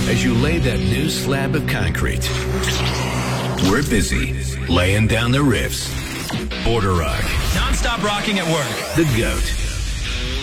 as you lay that new slab of concrete. We're busy laying down the riffs. Border Rock. Non-stop rocking at work. The GOAT.